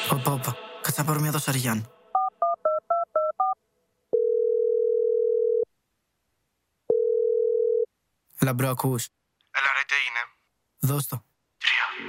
Όπα, κάτσε να πάρω μια δοσαριά. Έλα μπρο, ακούς? Έλα ρε, τι έγινε? Δώσ' το.